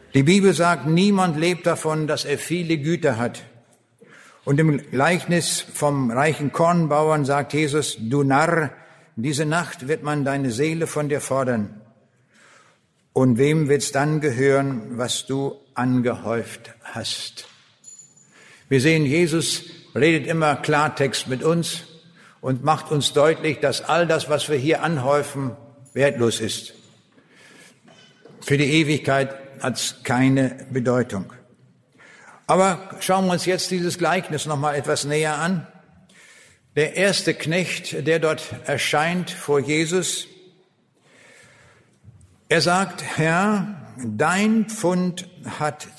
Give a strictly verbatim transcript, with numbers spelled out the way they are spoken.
Die Bibel sagt, niemand lebt davon, dass er viele Güter hat. Und im Gleichnis vom reichen Kornbauern sagt Jesus, du Narr, diese Nacht wird man deine Seele von dir fordern. Und wem wird's dann gehören, was du angehäuft hast? Wir sehen, Jesus redet immer Klartext mit uns und macht uns deutlich, dass all das, was wir hier anhäufen, wertlos ist. Für die Ewigkeit hat's keine Bedeutung. Aber schauen wir uns jetzt dieses Gleichnis noch mal etwas näher an. Der erste Knecht, der dort erscheint vor Jesus, er sagt, Herr, dein Pfund hat